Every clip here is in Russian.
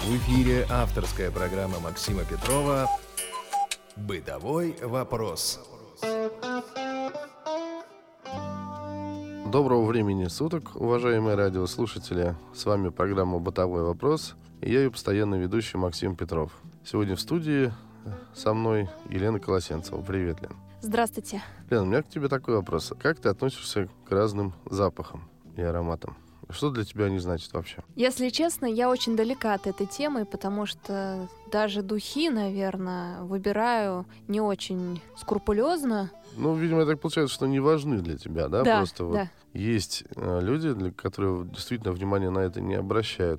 В эфире авторская программа Максима Петрова «Бытовой вопрос». Доброго времени суток, уважаемые радиослушатели. С вами программа «Бытовой вопрос» и я ее постоянный ведущий Максим Петров. Сегодня в студии со мной Елена Колосенцева. Привет, Лен. Здравствуйте. Лен, у меня к тебе такой вопрос. Как ты относишься к разным запахам и ароматам? Что для тебя они значат вообще? Если честно, я очень далека от этой темы, потому что даже духи, наверное, выбираю не очень скрупулезно. Видимо, так получается, что не важны для тебя, да? Да, Просто да. Есть люди, которые действительно внимания на это не обращают.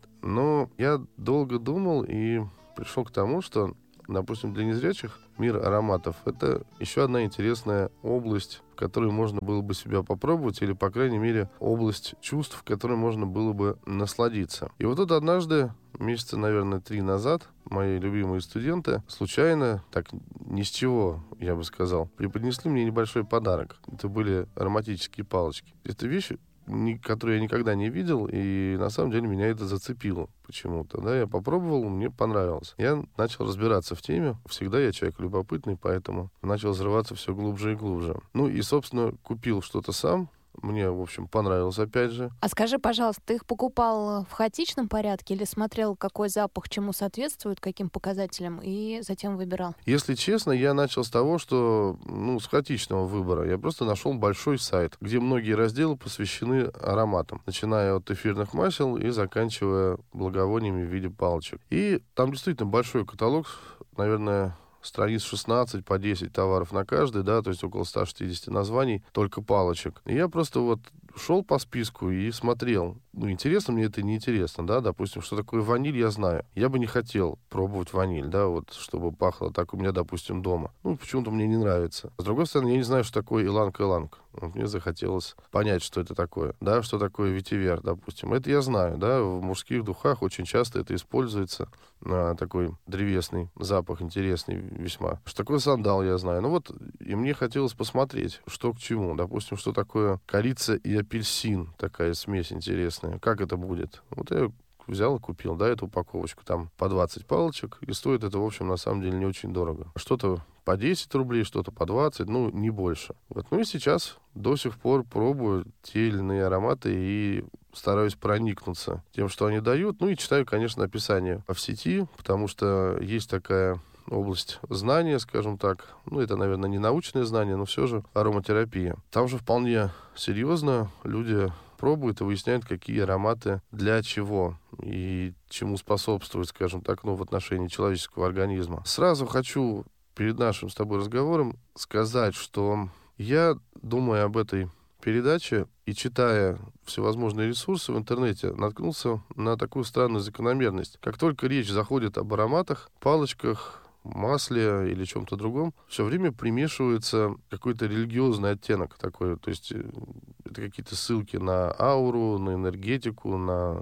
Но я долго думал и пришел к тому, что, допустим, для незрячих мир ароматов — это еще одна интересная область, в которой можно было бы себя попробовать, или, по крайней мере, область чувств, в которой можно было бы насладиться. И вот тут однажды, месяца, наверное, 3 назад, мои любимые студенты случайно, так ни с чего, я бы сказал, преподнесли мне небольшой подарок. Это были ароматические палочки. Это вещи, которую я никогда не видел, и на самом деле меня это зацепило почему-то. Да, я попробовал, мне понравилось. Я начал разбираться в теме. Всегда я человек любопытный, поэтому начал взрываться все глубже и глубже. И, собственно, купил что-то сам. Мне, в общем, понравилось опять же. А скажи, пожалуйста, ты их покупал в хаотичном порядке или смотрел, какой запах чему соответствует, каким показателям, и затем выбирал? Если честно, я начал с того, что, с хаотичного выбора. Я просто нашел большой сайт, где многие разделы посвящены ароматам, начиная от эфирных масел и заканчивая благовониями в виде палочек. И там действительно большой каталог, наверное, страниц 16 по 10 товаров на каждый, да, то есть около 160 названий, только палочек. И я просто шел по списку и смотрел. Интересно мне это, неинтересно, да, допустим, что такое ваниль, я знаю. Я бы не хотел пробовать ваниль, да, чтобы пахло так у меня, допустим, дома. Почему-то мне не нравится. С другой стороны, я не знаю, что такое иланг-иланг. Мне захотелось понять, что это такое, да, что такое ветивер, допустим. Это я знаю, да, в мужских духах очень часто это используется, такой древесный запах, интересный весьма. Что такое сандал, я знаю. И мне хотелось посмотреть, что к чему. Допустим, что такое корица и апельсин, такая смесь интересная. Как это будет? Я взял и купил, да, эту упаковочку, там по 20 палочек, и стоит это, в общем, на самом деле не очень дорого. Что-то по 10 рублей, что-то по 20, не больше. И сейчас до сих пор пробую те или иные ароматы и стараюсь проникнуться тем, что они дают. И читаю, конечно, описание в сети, потому что есть такая область знания, скажем так. Это, наверное, не научное знание, но все же ароматерапия. Там же вполне серьезно люди пробуют и выясняют, какие ароматы для чего и чему способствуют, скажем так, в отношении человеческого организма. Сразу хочу перед нашим с тобой разговором сказать, что я, думая об этой передаче и читая всевозможные ресурсы в интернете, наткнулся на такую странную закономерность. Как только речь заходит об ароматах, палочках, масле или чем-то другом, все время примешивается какой-то религиозный оттенок такой. То есть это какие-то ссылки на ауру, на энергетику, на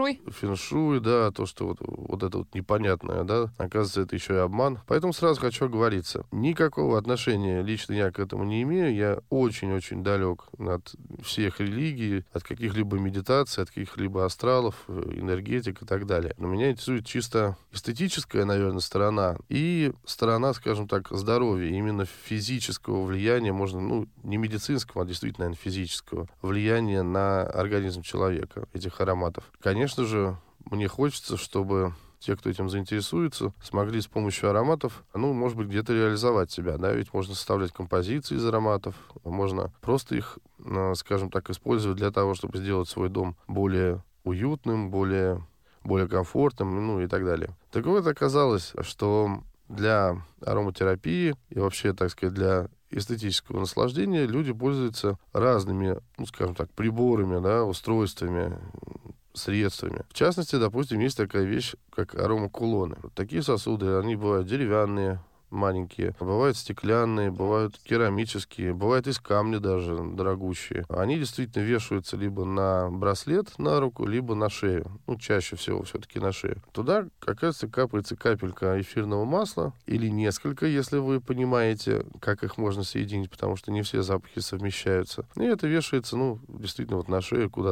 фэн-шуй, да, то, что это непонятное, да, оказывается, это еще и обман. Поэтому сразу хочу оговориться. Никакого отношения лично я к этому не имею. Я очень-очень далек от всех религий, от каких-либо медитаций, от каких-либо астралов, энергетик и так далее. Но меня интересует чисто эстетическая, наверное, сторона и сторона, скажем так, здоровья, именно физического влияния, можно, не медицинского, а действительно, наверное, физического влияния на организм человека, этих ароматов. Конечно же, мне хочется, чтобы те, кто этим заинтересуется, смогли с помощью ароматов, может быть, где-то реализовать себя, да, ведь можно составлять композиции из ароматов, можно просто их, скажем так, использовать для того, чтобы сделать свой дом более уютным, более комфортным, и так далее. Так вот, оказалось, что для ароматерапии и вообще, так сказать, для эстетического наслаждения люди пользуются разными, скажем так, приборами, да, устройствами, средствами. В частности, допустим, есть такая вещь, как аромакулоны. Такие сосуды, они бывают деревянные, маленькие, бывают стеклянные, бывают керамические, бывают из камня даже дорогущие. Они действительно вешаются либо на браслет на руку, либо на шею. Чаще всего все-таки на шею. Туда, оказывается, капается капелька эфирного масла или несколько, если вы понимаете, как их можно соединить, потому что не все запахи совмещаются. И это вешается, действительно, на шею куда-то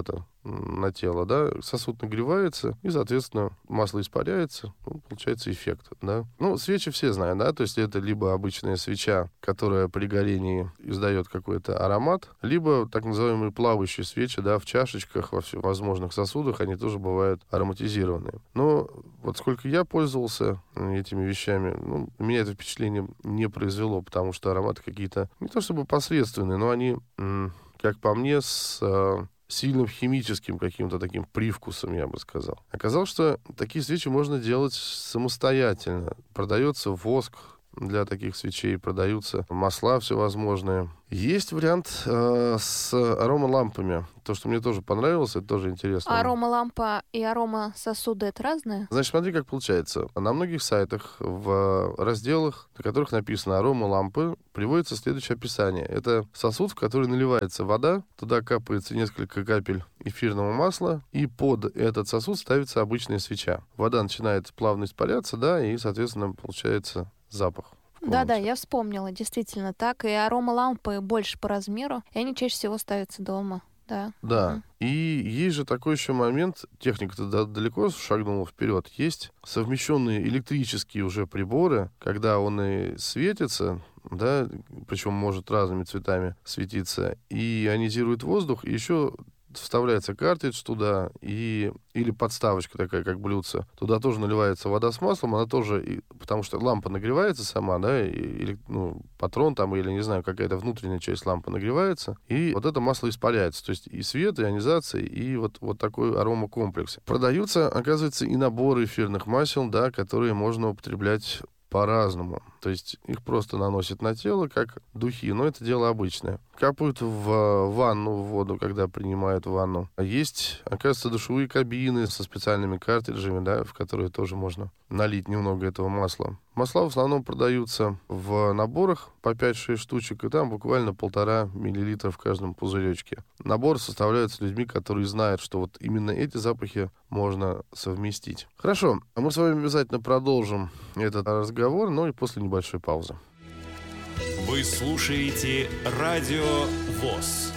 на тело, да, сосуд нагревается, и, соответственно, масло испаряется, получается эффект, да. Свечи все знают, да, то есть это либо обычная свеча, которая при горении издает какой-то аромат, либо так называемые плавающие свечи, да, в чашечках, во всевозможных сосудах, они тоже бывают ароматизированные. Но вот сколько я пользовался этими вещами, меня это впечатление не произвело, потому что ароматы какие-то не то чтобы посредственные, но они, как по мне, с сильным химическим каким-то таким привкусом, я бы сказал. Оказалось, что такие свечи можно делать самостоятельно. Продается воск для таких свечей, продаются масла всевозможные. Есть вариант с аромалампами. То, что мне тоже понравилось, это тоже интересно. Аромалампа и аромасосуды — это разные? Значит, смотри, как получается. На многих сайтах, в разделах, на которых написано аромалампы, приводится следующее описание. Это сосуд, в который наливается вода, туда капается несколько капель эфирного масла, и под этот сосуд ставится обычная свеча. Вода начинает плавно испаряться, да, и, соответственно, получается запах. Да, я вспомнила, действительно так. И аромалампы больше по размеру, и они чаще всего ставятся дома. Да. Да. И есть же такой еще момент, техника-то далеко шагнула вперед. Есть совмещенные электрические уже приборы, когда он и светится, да, причем может разными цветами светиться, и ионизирует воздух, и еще вставляется картридж туда, или подставочка такая, как блюдце. Туда тоже наливается вода с маслом, она тоже, потому что лампа нагревается сама, да, или патрон там, или, не знаю, какая-то внутренняя часть лампы нагревается, и вот это масло испаряется. То есть и свет, и ионизация, и вот такой аромакомплекс. Продаются, оказывается, и наборы эфирных масел, да, которые можно употреблять по-разному. То есть их просто наносят на тело, как духи, но это дело обычное. Капают в ванну, в воду, когда принимают ванну. Есть, оказывается, душевые кабины со специальными картриджами, да, в которые тоже можно налить немного этого масла. Масла в основном продаются в наборах по 5-6 штучек, и там буквально 1,5 мл в каждом пузыречке. Набор составляется людьми, которые знают, что вот именно эти запахи можно совместить. Хорошо, а мы с вами обязательно продолжим этот разговор, но и после небольшой паузы. Вы слушаете Радио ВОС.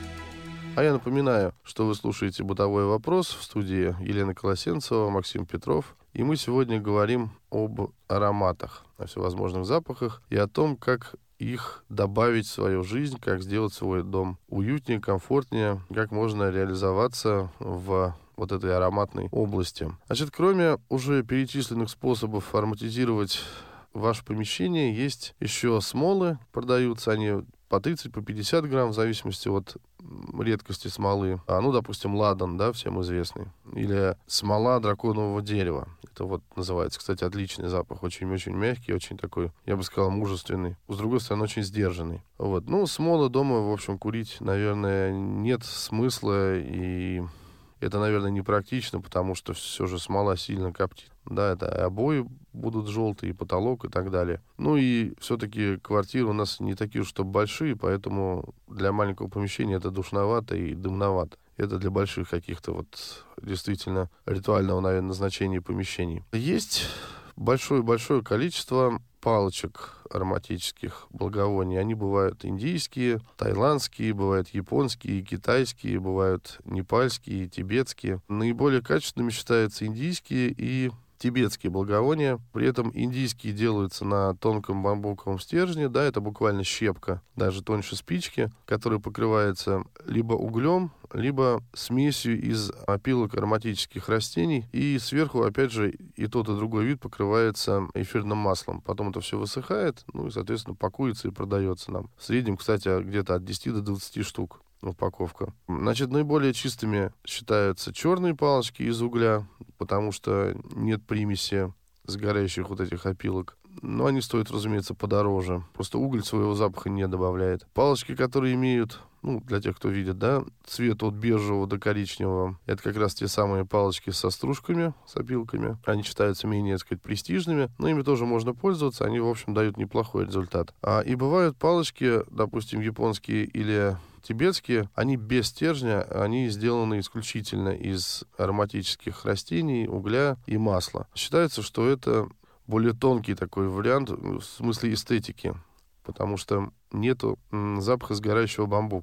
А я напоминаю, что вы слушаете «Бытовой вопрос», в студии Елена Колосенцева, Максим Петров. И мы сегодня говорим об ароматах, о всевозможных запахах и о том, как их добавить в свою жизнь, как сделать свой дом уютнее, комфортнее, как можно реализоваться в вот этой ароматной области. Значит, кроме уже перечисленных способов ароматизировать ваше помещение, есть еще смолы, продаются они по 30, по 50 грамм, в зависимости от редкости смолы. Допустим, ладан, да, всем известный. Или смола драконового дерева. Это вот называется, кстати, отличный запах. Очень-очень мягкий, очень такой, я бы сказал, мужественный. С другой стороны, очень сдержанный. Смолы дома, в общем, курить, наверное, нет смысла, и это, наверное, непрактично, потому что все же смола сильно коптит. Да, это обои будут желтые, и потолок, и так далее. И все-таки квартиры у нас не такие уж чтобы большие, поэтому для маленького помещения это душновато и дымновато. Это для больших каких-то действительно ритуального, наверное, назначения помещений. Есть большое-большое количество палочек ароматических благовоний. Они бывают индийские, таиландские, бывают японские, китайские, бывают непальские, тибетские. Наиболее качественными считаются индийские и тибетские благовония. При этом индийские делаются на тонком бамбуковом стержне, да, это буквально щепка, даже тоньше спички, которая покрывается либо углем, либо смесью из опилок ароматических растений, и сверху, опять же, и тот, и другой вид покрывается эфирным маслом. Потом это все высыхает, и, соответственно, пакуется и продается нам. В среднем, кстати, где-то от 10 до 20 штук упаковка. Значит, наиболее чистыми считаются черные палочки из угля, потому что нет примеси сгорающих этих опилок. Но они стоят, разумеется, подороже. Просто уголь своего запаха не добавляет. Палочки, которые имеют, для тех, кто видит, да, цвет от бежевого до коричневого, это как раз те самые палочки со стружками, с опилками. Они считаются менее, так сказать, престижными, но ими тоже можно пользоваться. Они, в общем, дают неплохой результат. И бывают палочки, допустим, японские или тибетские, они без стержня, они сделаны исключительно из ароматических растений, угля и масла. Считается, что это более тонкий такой вариант в смысле эстетики, потому что нету запаха сгорающего бамбука.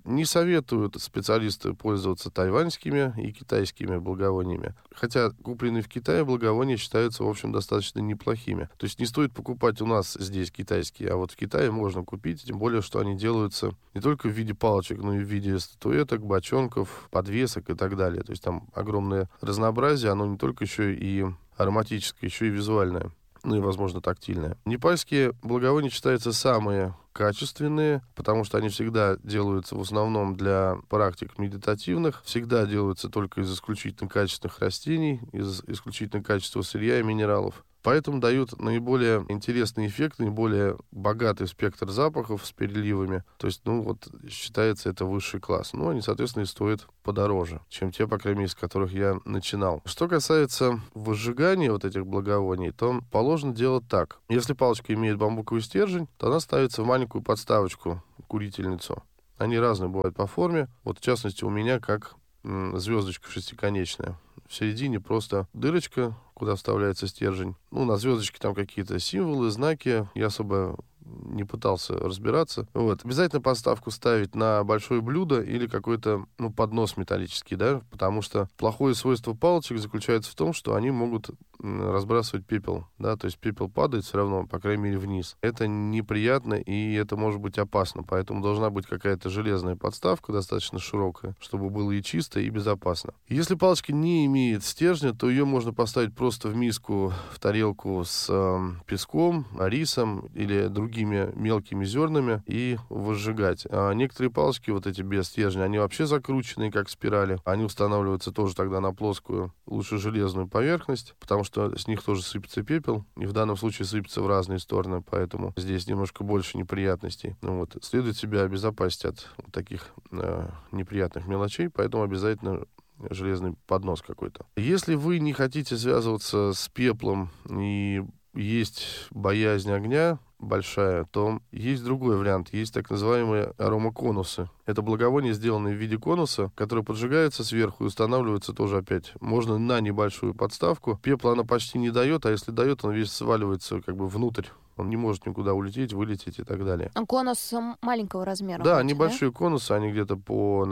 Не советуют специалисты пользоваться тайваньскими и китайскими благовониями. Хотя купленные в Китае благовония считаются, в общем, достаточно неплохими. То есть не стоит покупать у нас здесь китайские, а вот в Китае можно купить, тем более, что они делаются не только в виде палочек, но и в виде статуэток, бочонков, подвесок и так далее. То есть там огромное разнообразие, оно не только еще и ароматическое, еще и визуальное. Ну и, возможно, тактильное. Непальские благовония считаются самые качественные, потому что они всегда делаются в основном для практик медитативных, всегда делаются только из исключительно качественных растений, из исключительно качественного сырья и минералов. Поэтому дают наиболее интересный эффект, наиболее богатый спектр запахов с переливами. То есть, считается это высший класс. Они, соответственно, и стоят подороже, чем те, по крайней мере, с которых я начинал. Что касается выжигания вот этих благовоний, то положено делать так. Если палочка имеет бамбуковый стержень, то она ставится в маленькую подставочку, курительницу. Они разные бывают по форме. Вот, в частности, у меня как звездочка шестиконечная. В середине просто дырочка, куда вставляется стержень. На звездочке там какие-то символы, знаки. Я особо не пытался разбираться. Обязательно подставку ставить на большое блюдо или какой-то поднос металлический, да, потому что плохое свойство палочек заключается в том, что они могут разбрасывать пепел, да, то есть пепел падает все равно, по крайней мере, вниз. Это неприятно и это может быть опасно, поэтому должна быть какая-то железная подставка, достаточно широкая, чтобы было и чисто, и безопасно. Если палочка не имеет стержня, то ее можно поставить просто в миску, в тарелку с песком, рисом или другими мелкими зернами и возжигать. А некоторые палочки, вот эти без стержня, они вообще закрученные, как спирали. Они устанавливаются тоже тогда на плоскую, лучше железную поверхность, потому что с них тоже сыпется пепел, и в данном случае сыпется в разные стороны, поэтому здесь немножко больше неприятностей. Следует себя обезопасить от таких неприятных мелочей, поэтому обязательно железный поднос какой-то. Если вы не хотите связываться с пеплом и есть боязнь огня большая, то есть другой вариант. Есть так называемые аромаконусы. Это благовония, сделанные в виде конуса, которые поджигаются сверху и устанавливаются тоже опять. Можно на небольшую подставку. Пепла она почти не дает, а если дает, он весь сваливается внутрь. Он не может никуда улететь, вылететь и так далее. Конус маленького размера. Да, небольшие конусы, они где-то по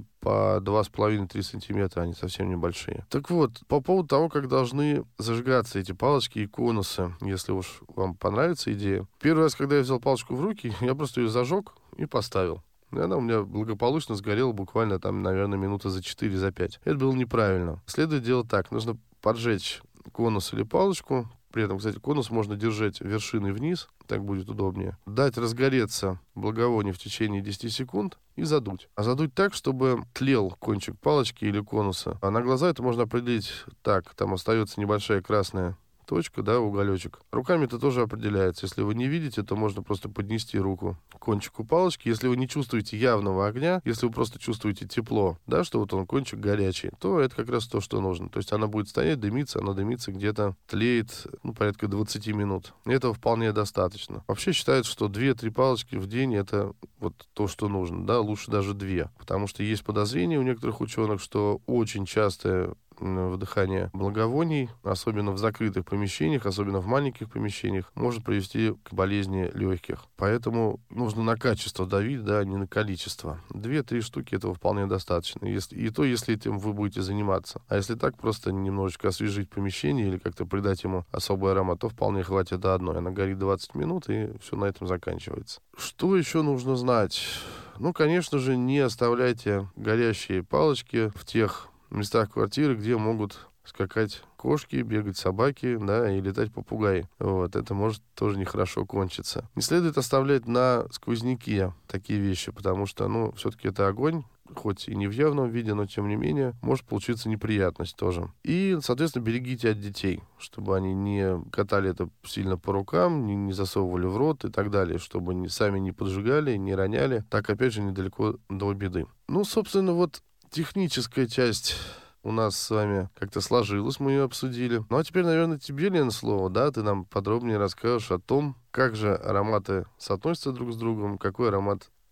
2,5-3 сантиметра, они совсем небольшие. Так вот, по поводу того, как должны зажигаться эти палочки и конусы, если уж вам понравится идея. Первый раз, когда я взял палочку в руки, я просто ее зажег и поставил. И она у меня благополучно сгорела буквально минуты за 4-5. Это было неправильно. Следует делать так. Нужно поджечь конус или палочку. При этом, кстати, конус можно держать вершиной вниз, так будет удобнее. Дать разгореться благовонию в течение 10 секунд и задуть. А задуть так, чтобы тлел кончик палочки или конуса. А на глаза это можно определить так. Там остается небольшая красная точка, да, уголечек. Руками это тоже определяется. Если вы не видите, то можно просто поднести руку к кончику палочки. Если вы не чувствуете явного огня, если вы просто чувствуете тепло, да, что он кончик горячий, то это как раз то, что нужно. То есть она будет стоять, дымиться, она дымится где-то, тлеет, порядка 20 минут. Этого вполне достаточно. Вообще считается, что 2-3 палочки в день это то, что нужно, да, лучше даже 2. Потому что есть подозрение у некоторых ученых, что очень частое вдыхание благовоний, особенно в закрытых помещениях, особенно в маленьких помещениях, может привести к болезни легких. Поэтому нужно на качество давить, да, а не на количество. 2-3 штуки этого вполне достаточно. Если этим вы будете заниматься. А если так, просто немножечко освежить помещение или как-то придать ему особый аромат, то вполне хватит одной. Она горит 20 минут, и все на этом заканчивается. Что еще нужно знать? Конечно же, не оставляйте горящие палочки в тех местах квартиры, где могут скакать кошки, бегать собаки, да, и летать попугаи. Это может тоже нехорошо кончиться. Не следует оставлять на сквозняке такие вещи, потому что, все-таки это огонь, хоть и не в явном виде, но тем не менее может получиться неприятность тоже. И, соответственно, берегите от детей, чтобы они не катали это сильно по рукам, не засовывали в рот и так далее, чтобы они сами не поджигали, не роняли. Так, опять же, недалеко до беды. Собственно, техническая часть у нас с вами как-то сложилась, мы ее обсудили. А теперь, наверное, тебе, Лена, слово, да? Ты нам подробнее расскажешь о том, как же ароматы соотносятся друг с другом, какой аромат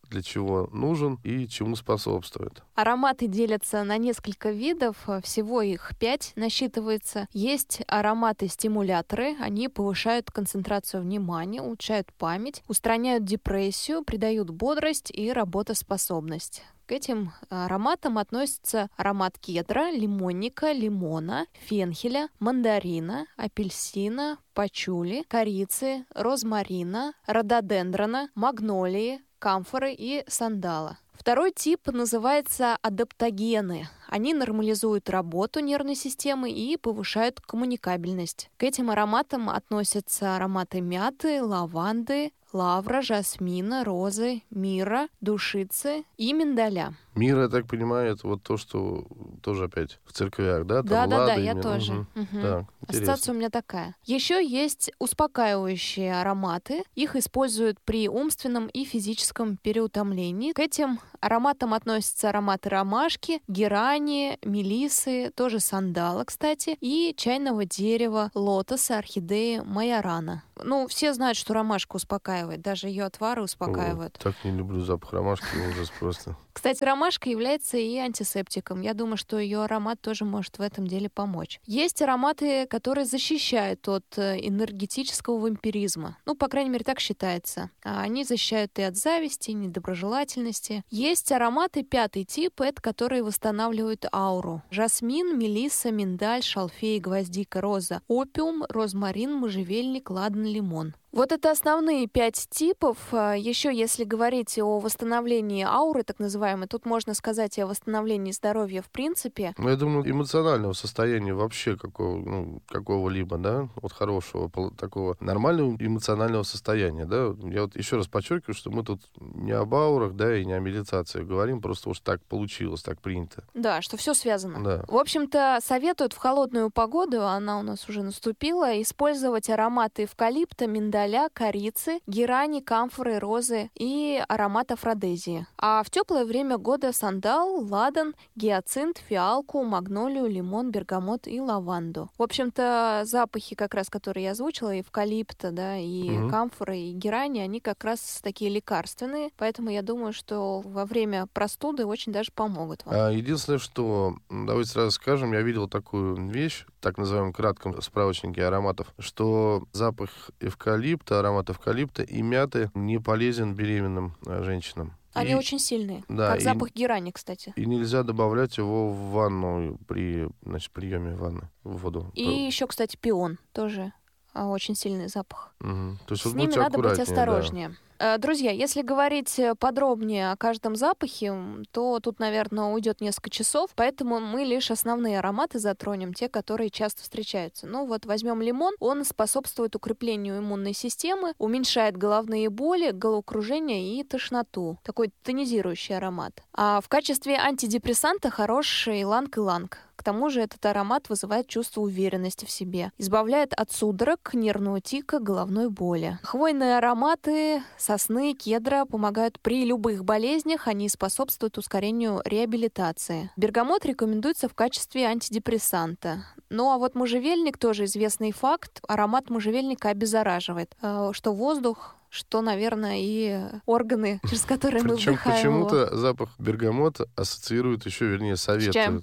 для чего нужен и чему способствует. Ароматы делятся на несколько видов, всего их 5 насчитывается. Есть ароматы-стимуляторы, они повышают концентрацию внимания, улучшают память, устраняют депрессию, придают бодрость и работоспособность. К этим ароматам относятся аромат кедра, лимонника, лимона, фенхеля, мандарина, апельсина, пачули, корицы, розмарина, рододендрона, магнолии, камфоры и сандала. Второй тип называется адаптогены. Они нормализуют работу нервной системы и повышают коммуникабельность. К этим ароматам относятся ароматы мяты, лаванды, лавра, жасмина, розы, мирра, душицы и миндаля. Мир, я так понимаю, это вот то, что тоже опять в церквях, да? Там Да, лады, я именно. тоже. Да, ассоциация у меня такая. Еще есть успокаивающие ароматы. Их используют при умственном и физическом переутомлении. К этим ароматам относятся ароматы ромашки, герани, мелисы, тоже сандала, кстати, и чайного дерева, лотоса, орхидеи, майорана. Все знают, что ромашка успокаивает, даже ее отвары успокаивают. Так не люблю запах ромашки, ужас просто. Кстати, ромашка является и антисептиком. Я думаю, что ее аромат тоже может в этом деле помочь. Есть ароматы, которые защищают от энергетического вампиризма. По крайней мере, так считается. Они защищают и от зависти, и недоброжелательности. Есть ароматы 5-й тип, это которые восстанавливают ауру. Жасмин, мелисса, миндаль, шалфей, гвоздика, роза, опиум, розмарин, можжевельник, ладан, лимон. Вот это основные 5 типов. Еще если говорить о восстановлении ауры, так называемой, тут можно сказать и о восстановлении здоровья в принципе. Я думаю, эмоционального состояния вообще какого-либо, да, вот хорошего, такого нормального эмоционального состояния, да. Я вот еще раз подчеркиваю, что мы тут не об аурах, да, и не о медитации говорим, просто уж так получилось, так принято. Да, что все связано. Да. В общем-то, советуют в холодную погоду, она у нас уже наступила, использовать ароматы эвкалипта, миндаля, корицы, герани, камфоры, розы и аромат афродезии. А в теплое время года сандал, ладан, гиацинт, фиалку, магнолию, лимон, бергамот и лаванду. В общем-то, запахи, как раз, которые я озвучила, эвкалипта, да, и камфоры, и герани, они как раз такие лекарственные, поэтому я думаю, что во время простуды очень даже помогут вам. Единственное, что, давайте сразу скажем, я видел такую вещь, так называемом кратком справочнике ароматов, что запах эвкалипта, аромат эвкалипта и мяты не полезен беременным женщинам. Они очень сильные, да, как запах герани, кстати. И нельзя добавлять его в ванну при приеме ванны, в воду. И еще, кстати, пион тоже очень сильный запах. То есть с ними надо быть осторожнее. Да. Друзья, если говорить подробнее о каждом запахе, то тут, наверное, уйдет несколько часов, поэтому мы лишь основные ароматы затронем, те, которые часто встречаются. Возьмем лимон, он способствует укреплению иммунной системы, уменьшает головные боли, головокружение и тошноту. Такой тонизирующий аромат. А в качестве антидепрессанта хорош иланг-иланг. К тому же этот аромат вызывает чувство уверенности в себе, избавляет от судорог, нервного тика, головной боли. Хвойные ароматы сосны, кедра помогают при любых болезнях, они способствуют ускорению реабилитации. Бергамот рекомендуется в качестве антидепрессанта. Можжевельник тоже известный факт. Аромат можжевельника обеззараживает, что воздух, что, наверное, и органы, через которые мы вдыхаем. Причем почему-то запах бергамота ассоциируют советуют.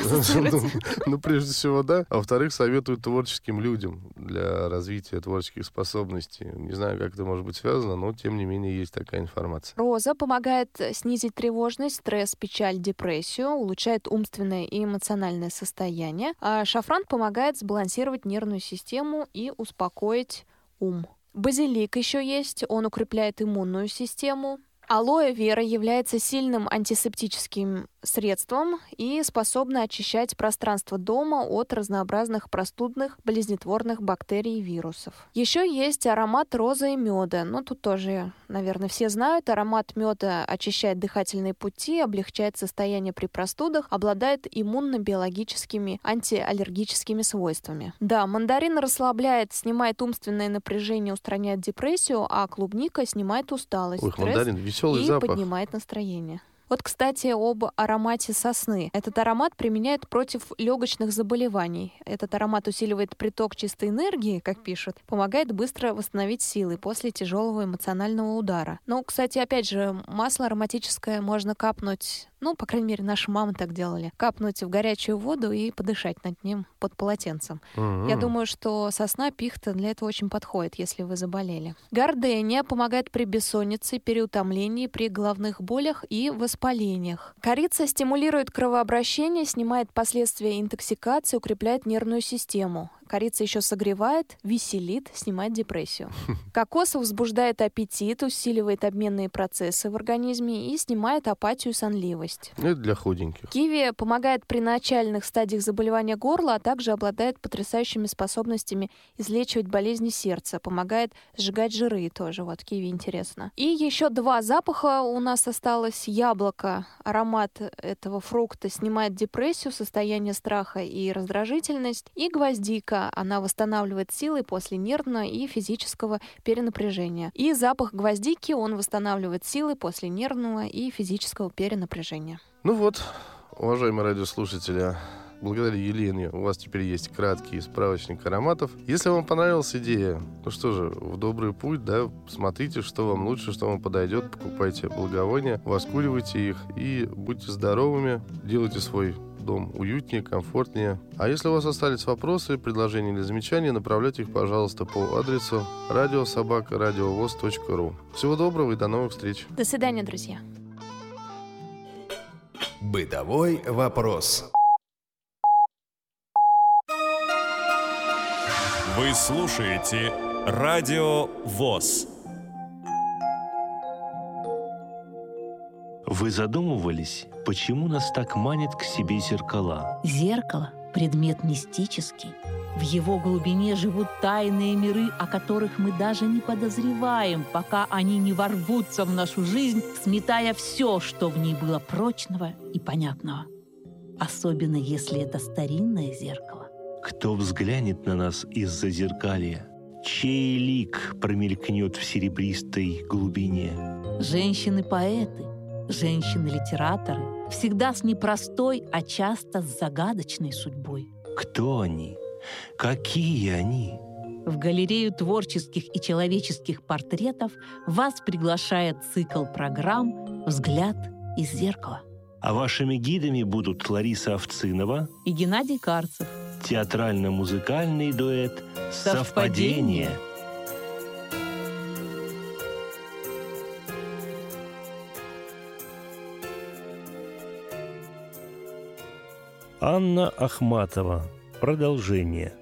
Прежде всего, да. А во-вторых, советуют творческим людям для развития творческих способностей. Не знаю, как это может быть связано, но, тем не менее, есть такая информация. Роза помогает снизить тревожность, стресс, печаль, депрессию, улучшает умственное и эмоциональное состояние. А шафран помогает сбалансировать нервную систему и успокоить ум. Базилик еще есть, он укрепляет иммунную систему. Алоэ вера является сильным антисептическим средством и способна очищать пространство дома от разнообразных простудных, болезнетворных бактерий и вирусов. Еще есть аромат розы и меда. Тут тоже, наверное, все знают. Аромат меда очищает дыхательные пути, облегчает состояние при простудах, обладает иммунно-биологическими антиаллергическими свойствами. Да, мандарин расслабляет, снимает умственное напряжение, устраняет депрессию, а клубника снимает усталость, стресс мандарин, веселый и запах. поднимает настроение. Вот, кстати, об аромате сосны. Этот аромат применяют против легочных заболеваний. Этот аромат усиливает приток чистой энергии, как пишут, помогает быстро восстановить силы после тяжелого эмоционального удара. Ну, кстати, опять же, масло ароматическое можно капнуть, по крайней мере, наши мамы так делали, капнуть в горячую воду и подышать над ним под полотенцем. Я думаю, что сосна, пихта для этого очень подходит, если вы заболели. Гардения помогает при бессоннице, переутомлении, при головных болях и воспалениях. Корица стимулирует кровообращение, снимает последствия интоксикации, укрепляет нервную систему. Корица еще согревает, веселит, снимает депрессию. Кокос возбуждает аппетит, усиливает обменные процессы в организме и снимает апатию и сонливость. Это для худеньких. Киви помогает при начальных стадиях заболевания горла, а также обладает потрясающими способностями излечивать болезни сердца, помогает сжигать жиры тоже. Вот киви интересно. И еще 2 запаха у нас осталось. Яблоко. Аромат этого фрукта снимает депрессию, состояние страха и раздражительность. И гвоздика. Она восстанавливает силы после нервного и физического перенапряжения. И запах гвоздики, он восстанавливает силы после нервного и физического перенапряжения. Ну вот, уважаемые радиослушатели, благодаря Елене у вас теперь есть краткий справочник ароматов. Если вам понравилась идея, ну что же, в добрый путь, да, смотрите, что вам лучше, что вам подойдет, покупайте благовония, воскуривайте их и будьте здоровыми, делайте свой дом уютнее, комфортнее. А если у вас остались вопросы, предложения или замечания, направляйте их, пожалуйста, по адресу radio@radiovoz.ru. Всего доброго и до новых встреч. До свидания, друзья. Бытовой вопрос. Вы слушаете Радио ВОС. Вы задумывались, почему нас так манит к себе зеркала? Зеркало — предмет мистический. В его глубине живут тайные миры, о которых мы даже не подозреваем, пока они не ворвутся в нашу жизнь, сметая все, что в ней было прочного и понятного. Особенно если это старинное зеркало. Кто взглянет на нас из-за зеркалья? Чей лик промелькнет в серебристой глубине? Женщины-поэты, женщины-литераторы, всегда с непростой, а часто с загадочной судьбой. Кто они? Какие они? В галерею творческих и человеческих портретов вас приглашает цикл программ «Взгляд из зеркала». А вашими гидами будут Лариса Овцинова и Геннадий Карцев. Театрально-музыкальный дуэт «Совпадение». Анна Ахматова. Продолжение.